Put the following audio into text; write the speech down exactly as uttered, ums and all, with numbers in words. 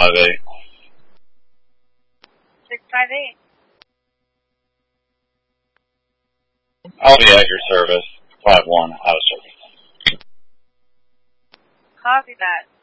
five eight. six five eight. I'll be at your service. five one, out of service. Copy that.